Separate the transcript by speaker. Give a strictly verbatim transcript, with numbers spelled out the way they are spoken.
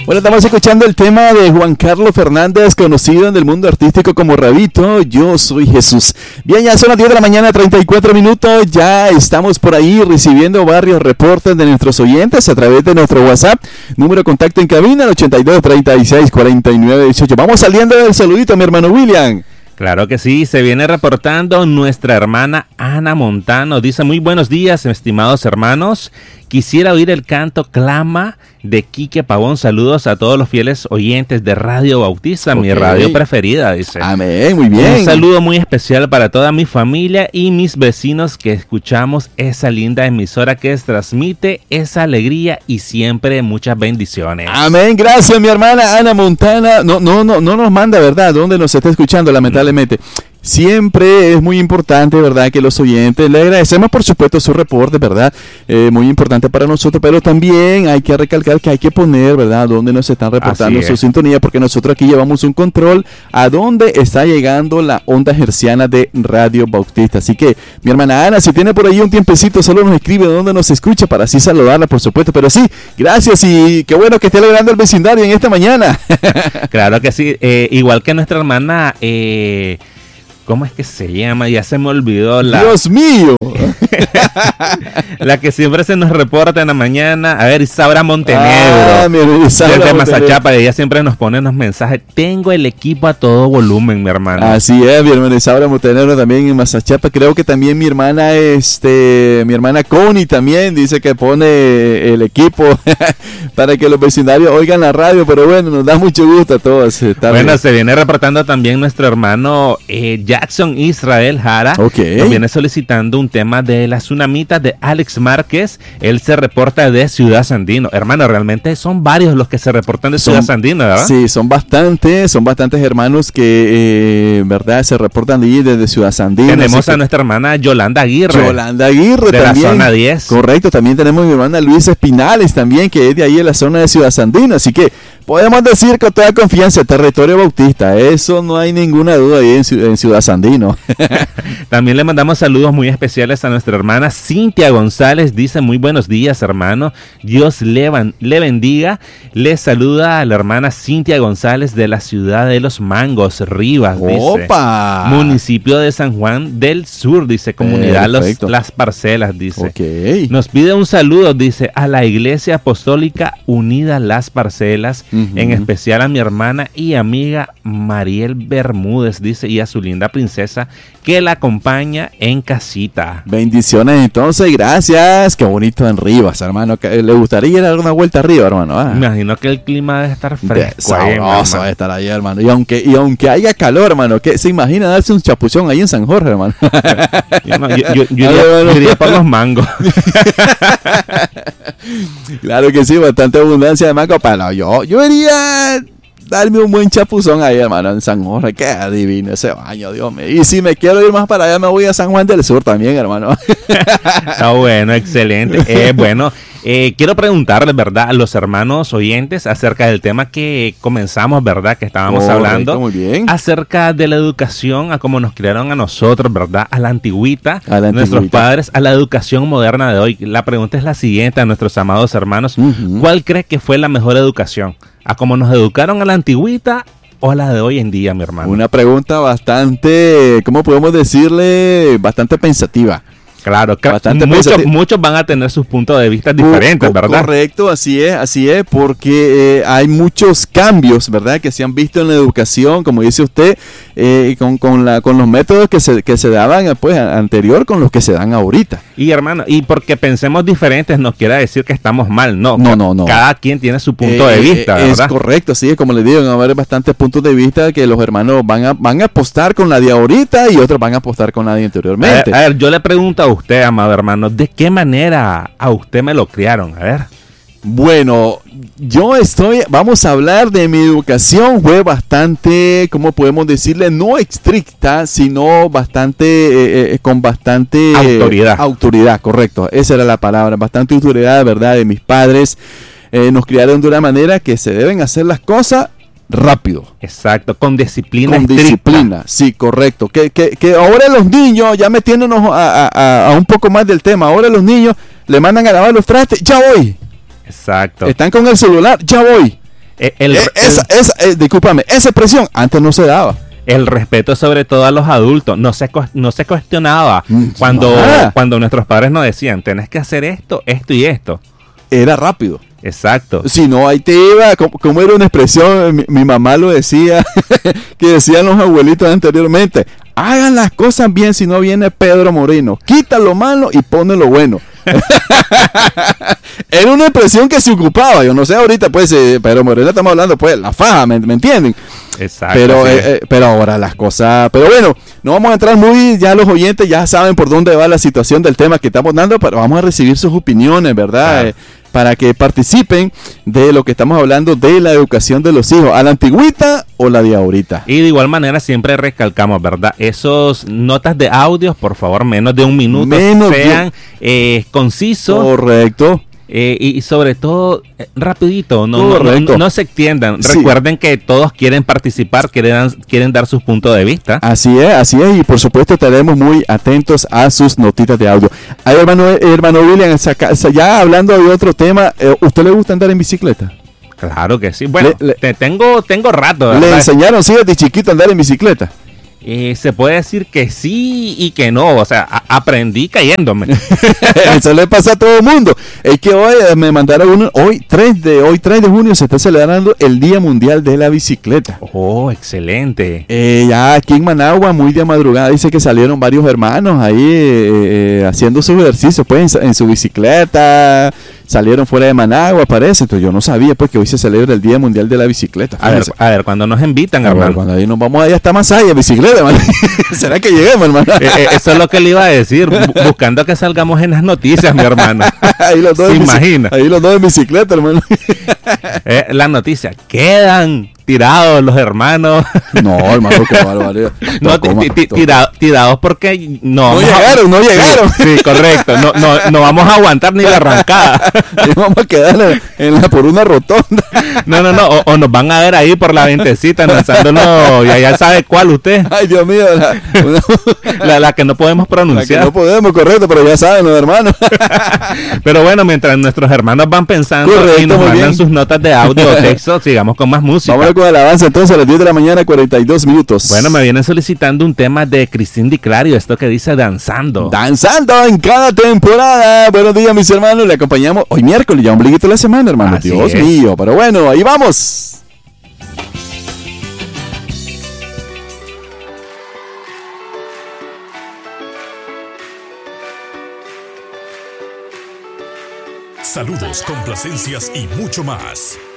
Speaker 1: Bueno, estamos escuchando el tema de Juan Carlos Fernández, conocido en el mundo artístico como Rabito, Yo Soy Jesús. Bien, ya son las diez de la mañana, treinta y cuatro minutos, ya estamos por ahí recibiendo varios reportes de nuestros oyentes a través de nuestro WhatsApp, número de contacto en cabina, el ochenta y dos, treinta y seis, cuarenta y nueve, dieciocho. Vamos saliendo del saludito, mi hermano William.
Speaker 2: Claro que sí, se viene reportando nuestra hermana Ana Montano. Dice, muy buenos días, estimados hermanos. Quisiera oír el canto Clama de Quique Pavón. Saludos a todos los fieles oyentes de Radio Bautista, okay, mi radio preferida, dice.
Speaker 1: Amén, muy bien.
Speaker 2: Un saludo muy especial para toda mi familia y mis vecinos que escuchamos esa linda emisora que transmite esa alegría y siempre muchas bendiciones.
Speaker 1: Amén, gracias mi hermana Ana Montana. No, no, no, no nos manda, ¿verdad? ¿Dónde nos está escuchando? Lamentablemente. Siempre es muy importante, ¿verdad?, que los oyentes, le agradecemos por supuesto su reporte, ¿verdad?, eh, muy importante para nosotros, pero también hay que recalcar que hay que poner, ¿verdad?, dónde nos están reportando su sintonía, porque nosotros aquí llevamos un control a dónde está llegando la onda herciana de Radio Bautista. Así que, mi hermana Ana, si tiene por ahí un tiempecito, solo nos escribe dónde nos escucha para así saludarla, por supuesto, pero sí, gracias y qué bueno que esté logrando el vecindario en esta mañana.
Speaker 2: Claro que sí, eh, igual que nuestra hermana... Eh... ¿Cómo es que se llama? Ya se me olvidó la...
Speaker 1: ¡Dios mío!
Speaker 2: La que siempre se nos reporta en la mañana. A ver, Isaura Montenegro.
Speaker 1: Ah, mi Isaura
Speaker 2: desde
Speaker 1: Montenegro.
Speaker 2: Mazachapa, ella siempre nos pone unos mensajes. Tengo el equipo a todo volumen, mi hermano.
Speaker 1: Así es, mi hermana Isaura Montenegro también en Mazachapa. Creo que también mi hermana, este, mi hermana Connie también dice que pone el equipo para que los vecindarios oigan la radio. Pero bueno, nos da mucho gusto a todos. Está
Speaker 2: bueno,
Speaker 1: bien.
Speaker 2: Se viene reportando también nuestro hermano eh, Jackson Israel Jara.
Speaker 1: Okay.
Speaker 2: Nos viene solicitando un tema de la tsunamita de Alex Márquez. Él se reporta de Ciudad Sandino. Hermano, realmente son varios los que se reportan de son, Ciudad Sandino, ¿verdad?
Speaker 1: Sí, son bastantes, son bastantes hermanos que, eh, ¿verdad?, se reportan de allí desde Ciudad Sandino.
Speaker 2: Tenemos a nuestra hermana Yolanda Aguirre.
Speaker 1: Yolanda Aguirre
Speaker 2: de
Speaker 1: también.
Speaker 2: la zona diez.
Speaker 1: Correcto, también tenemos a mi hermana Luisa Espinales también, que es de ahí en la zona de Ciudad Sandino. Así que podemos decir con toda confianza, territorio bautista, eso no hay ninguna duda ahí en, en Ciudad Sandino.
Speaker 2: También le mandamos saludos muy especiales a nuestra hermana Cintia González. Dice, muy buenos días, hermano. Dios le, van, le bendiga. Le saluda a la hermana Cintia González de la ciudad de Los Mangos, Rivas, dice.
Speaker 1: ¡Opa!
Speaker 2: Municipio de San Juan del Sur, dice, comunidad los, Las Parcelas, dice.
Speaker 1: Okay.
Speaker 2: Nos pide un saludo, dice, a la Iglesia Apostólica Unida Las Parcelas, uh-huh. en especial a mi hermana y amiga Mariel Bermúdez, dice, y a su linda princesa que la acompaña en casita.
Speaker 1: Bendiciones entonces, gracias. Qué bonito en Rivas, hermano. ¿Le gustaría ir a dar una vuelta arriba, hermano? Ah.
Speaker 2: Me imagino que el clima debe estar fresco.
Speaker 1: Sabroso debe estar ahí, hermano. Y aunque, y aunque haya calor, hermano, ¿qué se imagina darse un chapuchón ahí en San Jorge, hermano?
Speaker 2: Yo, no, yo, yo, yo, iría, yo iría por los mangos.
Speaker 1: Claro que sí, bastante abundancia de mango. Pero yo, yo iría darme un buen chapuzón ahí, hermano, en San Jorge. Qué divino ese baño, Dios mío. Y si me quiero ir más para allá, me voy a San Juan del Sur también, hermano.
Speaker 2: Está bueno, excelente. Eh, bueno, eh, quiero preguntarles, ¿verdad?, a los hermanos oyentes acerca del tema que comenzamos, ¿verdad?, que estábamos
Speaker 1: Correcto,
Speaker 2: hablando.
Speaker 1: muy bien.
Speaker 2: Acerca de la educación, a cómo nos criaron a nosotros, ¿verdad?, a la antigüita,
Speaker 1: a la
Speaker 2: nuestros
Speaker 1: antigüita.
Speaker 2: padres, a la educación moderna de hoy. La pregunta es la siguiente a nuestros amados hermanos. Uh-huh. ¿Cuál cree que fue la mejor educación? ¿A cómo nos educaron a la antigüita o a la de hoy en día, mi hermano?
Speaker 1: Una pregunta bastante, ¿cómo podemos decirle? Bastante pensativa.
Speaker 2: Claro, bastante muchos, muchos van a tener sus puntos de vista diferentes,
Speaker 1: Co-
Speaker 2: ¿verdad?
Speaker 1: Correcto, así es, así es, porque eh, hay muchos cambios, ¿verdad?, que se han visto en la educación, como dice usted, eh, con, con, la, con los métodos que se, que se daban pues, anterior con los que se dan ahorita.
Speaker 2: Y hermano, y porque pensemos diferentes no quiere decir que estamos mal, no.
Speaker 1: No, no, no.
Speaker 2: Cada quien tiene su punto eh, de vista,
Speaker 1: eh,
Speaker 2: ¿verdad?
Speaker 1: Es correcto, sí, como les digo, van a haber bastantes puntos de vista que los hermanos van a, van a apostar con la de ahorita y otros van a apostar con la de anteriormente.
Speaker 2: A ver, a ver, yo le pregunto a usted, amado hermano, ¿de qué manera a usted me lo criaron? A ver.
Speaker 1: Bueno, yo estoy, vamos a hablar de mi educación, fue bastante, ¿cómo podemos decirle? No estricta, sino bastante, eh, eh, con bastante
Speaker 2: autoridad.
Speaker 1: Autoridad, correcto, esa era la palabra, bastante autoridad, ¿verdad? De mis padres, eh, nos criaron de una manera que se deben hacer las cosas rápido.
Speaker 2: Exacto, con disciplina.
Speaker 1: Con estricta. Disciplina, sí, correcto. Que, que, que ahora los niños, ya metiéndonos a, a, a un poco más del tema, ahora los niños le mandan a lavar los trastes, ya voy.
Speaker 2: Exacto.
Speaker 1: Están con el celular, ya voy.
Speaker 2: El, el,
Speaker 1: Eh, esa, esa, eh, discúlpame, esa expresión antes no se daba.
Speaker 2: el respeto sobre todo a los adultos. No se, cues- no se cuestionaba cuando,
Speaker 1: Ah.
Speaker 2: cuando nuestros padres nos decían, tenés que hacer esto, esto y esto.
Speaker 1: Era rápido.
Speaker 2: Exacto.
Speaker 1: Si no, ahí te iba, como, como era una expresión, mi, mi mamá lo decía, que decían los abuelitos anteriormente, hagan las cosas bien si no viene Pedro Moreno, quita lo malo y pone lo bueno. Era una expresión que se ocupaba, yo no sé ahorita pues, eh, Pedro Moreno estamos hablando pues, la faja, ¿me, me entienden?
Speaker 2: Exacto.
Speaker 1: Pero,
Speaker 2: sí.
Speaker 1: eh, eh, pero ahora las cosas, pero bueno, no vamos a entrar muy, ya los oyentes ya saben por dónde va la situación del tema que estamos dando, pero vamos a recibir sus opiniones, ¿verdad?
Speaker 2: Claro.
Speaker 1: Eh, para que participen de lo que estamos hablando de la educación de los hijos, ¿a la antigüita o la de ahorita?
Speaker 2: Y de igual manera siempre recalcamos, ¿verdad? Esos notas de audios, por favor, menos de un minuto,
Speaker 1: Menos de-
Speaker 2: sean eh, concisos
Speaker 1: Correcto.
Speaker 2: eh, y, y sobre todo eh, rapidito, no, no, no,
Speaker 1: Correcto.
Speaker 2: no se extiendan.
Speaker 1: Sí.
Speaker 2: Recuerden que todos quieren participar, quieren, quieren dar sus puntos de vista.
Speaker 1: Así es, así es, y por supuesto estaremos muy atentos a sus notitas de audio. Ay, hermano, hermano William, saca- ya hablando de otro tema, eh, ¿usted le gusta andar en bicicleta?
Speaker 2: Claro que sí. Bueno,
Speaker 1: Le- le-
Speaker 2: te tengo, tengo rato,
Speaker 1: ¿Le
Speaker 2: ¿verdad?
Speaker 1: enseñaron, sí, desde chiquito a andar en bicicleta?
Speaker 2: Eh, se puede decir que sí y que no. O sea, a- aprendí cayéndome.
Speaker 1: Eso le pasa a todo el mundo. Es que hoy eh, me mandaron uno, hoy tres de hoy tres de junio se está celebrando el Día Mundial de la Bicicleta.
Speaker 2: Oh, excelente.
Speaker 1: Eh, ya aquí en Managua, muy de madrugada, dice que salieron varios hermanos ahí eh, eh, haciendo su ejercicio, pues en, su- en su bicicleta, salieron fuera de Managua, parece. Entonces yo no sabía pues que hoy se celebra el Día Mundial de la Bicicleta.
Speaker 2: A ver,
Speaker 1: Fíjense.
Speaker 2: a ver, cuando nos invitan,
Speaker 1: A ver,
Speaker 2: hermano.
Speaker 1: cuando ahí nos vamos allá hasta Masaya, en bicicleta, hermano. ¿Será que lleguemos, hermano?
Speaker 2: Eh, eh, eso es lo que le iba a decir, bu- buscando que salgamos en las noticias, mi hermano.
Speaker 1: Ahí los dos
Speaker 2: ¿Se
Speaker 1: en bici-
Speaker 2: imagina?
Speaker 1: Ahí los dos en bicicleta, hermano.
Speaker 2: Eh, la noticia, quedan tirados los hermanos.
Speaker 1: No, hermano, qué barbaridad.
Speaker 2: No,
Speaker 1: Tocó,
Speaker 2: ti- ti-
Speaker 1: tocó.
Speaker 2: tira- tirados porque no,
Speaker 1: No
Speaker 2: vamos a-
Speaker 1: llegaron, no llegaron.
Speaker 2: Sí, sí, correcto. No, no, no vamos a aguantar ni la arrancada.
Speaker 1: Ahí vamos a quedar en, en la, por una rotonda.
Speaker 2: No, no, no. O, o nos van a ver ahí por la ventecita lanzándonos, ya, ya sabe cuál usted,
Speaker 1: Ay, Dios mío, la, una-
Speaker 2: la, la que no podemos
Speaker 1: la que
Speaker 2: pronunciar.
Speaker 1: no podemos, correcto, pero ya saben los hermanos.
Speaker 2: Pero bueno, mientras nuestros hermanos van pensando
Speaker 1: Correcto,
Speaker 2: y nos
Speaker 1: muy
Speaker 2: mandan
Speaker 1: bien.
Speaker 2: sus notas de audio o texto, sigamos con más música.
Speaker 1: Vámonos con el avance entonces a las diez de la mañana, cuarenta y dos minutos.
Speaker 2: Bueno, me vienen solicitando un tema de Cristín Di Clario, esto que dice Danzando.
Speaker 1: Danzando en cada temporada. Buenos días, mis hermanos. Le acompañamos hoy miércoles, ya un ombliguito de la semana, hermano.
Speaker 2: Así
Speaker 1: Dios
Speaker 2: es.
Speaker 1: mío. Pero bueno, ahí vamos.
Speaker 3: Saludos, complacencias y mucho más.